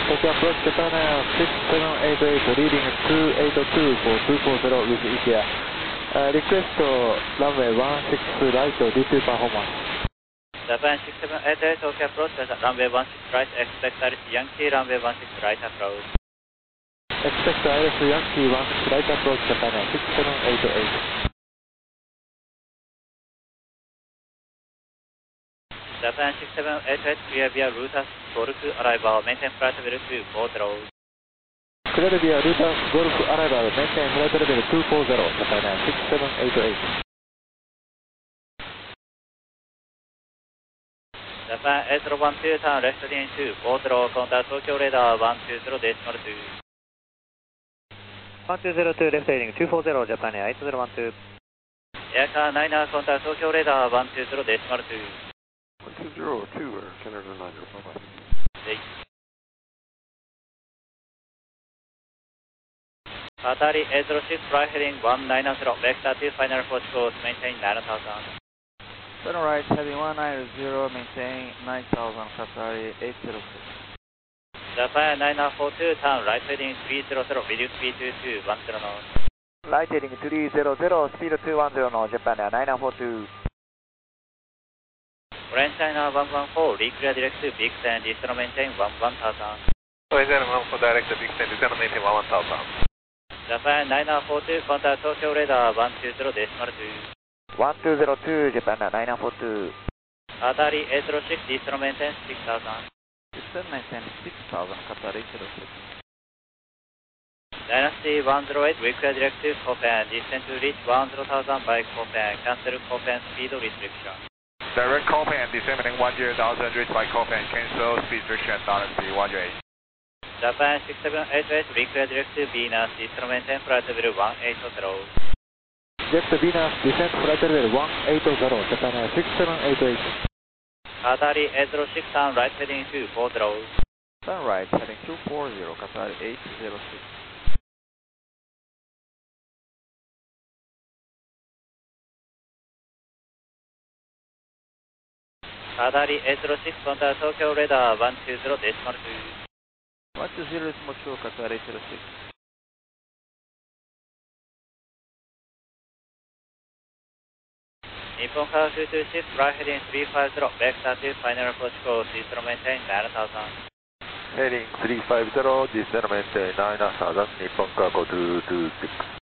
Tokyo approach Japan Air 6788 leading 282 for 240 with ETA. Request runway 16 right D2 performance. Japan 6788 Tokyo approach runway 16 right, expect Iris Yankee runway 16 right approach. Expect Iris Yankee 16 right approach Japan Air 6788. Japan 6788 clear via Rutas Golf arrival, maintain flight level 240. Clear via Rutas Golf arrival, maintain flight level 240, Japan Air 6788. Japan 8012 turn left heading 240, contact Tokyo radar 120.2. 1202 left heading 240, Japan Air 8012. Aircar 9er contact Tokyo radar 120.2. 202 or Canada 9, bye-bye. Qatari 806 fly heading 190, vector to final approach course, maintain 9000. Turn right, heading 190, maintain 9000, Qatari 806. Japan 942, turn right heading 300, reduce speed to 210 knots. Right heading 300, speed 210 knots, Japan Air 942. Orange China 114, reclear direct to Big Stand, distance maintain 1000. Orange China 114 direct to Big Stand, distance maintain 1000. Japan 942, contact Tokyo radar 120.2. 1202, Japan Air 942. Qatari 806, distance maintain 6000. Distance maintain 6000, Qatari 806. Dynasty 108, reclear direct to Copen, distance to reach 10,000 by Copen, cancel Copen speed restriction. Direct Copen, descending 10,000, reach by Copen, cancel speed restriction, Dynasty 108. Japan 6788, reclear direct to Venus, distance maintain flight level 180. Jet Venus, descent flight level 180, Japan Air 6788. Qatari 806, turn right heading 240. Turn right, heading 240, Qatari 806. Qatari 806, contact Tokyo radar 120.2. 120.2, Qatari 806. Nippon Car 226, fly heading 350, vector to final approach course, distance maintain 9000. Heading 350, descend maintain 9000, Nippon Car 226.